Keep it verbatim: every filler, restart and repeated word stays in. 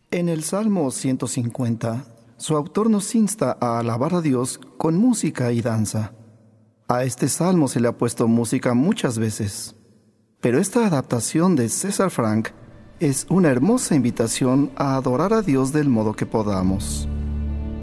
En el Salmo ciento cincuenta, su autor nos insta a alabar a Dios con música y danza. A este salmo se le ha puesto música muchas veces, pero esta adaptación de César Frank es una hermosa invitación a adorar a Dios del modo que podamos.